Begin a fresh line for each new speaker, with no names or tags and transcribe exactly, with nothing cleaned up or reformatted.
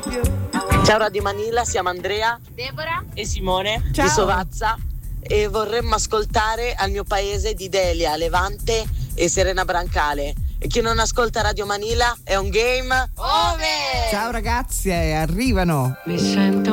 Ciao Radio Manila, siamo Andrea,
Deborah
e Simone
Ciao.
di Sovazza e vorremmo ascoltare Al mio paese di Delia, Levante e Serena Brancale. E chi non ascolta Radio Manila è un game over!
Ciao ragazzi, eh, arrivano.
mi sento